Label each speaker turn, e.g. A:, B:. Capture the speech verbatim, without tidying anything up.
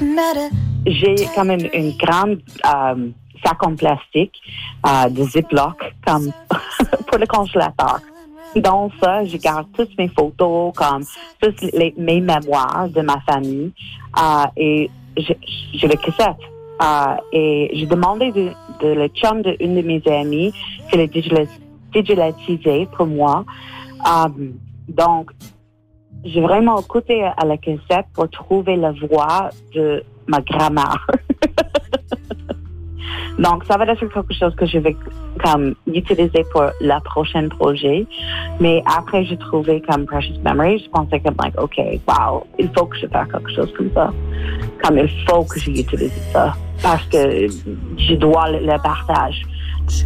A: J'ai quand même une grande euh, sac en plastique euh, de Ziploc comme pour le congélateur. Dans ça, je garde toutes mes photos, comme tous les, mes mémoires de ma famille euh, et je, je les cassette. Euh, et j'ai demandé de, de le chum d'une de mes amies de le digitaliser pour moi. Euh, donc, j'ai vraiment écouté à la cassette pour trouver la voix de ma grand-mère. Donc, ça va être quelque chose que je vais comme utiliser pour le prochain projet. Mais après, j'ai trouvé comme Precious Memory, je pensais comme, like, OK, wow, il faut que je fasse quelque chose comme ça. Comme il faut que j'utilise ça. Parce que je dois le, le partage.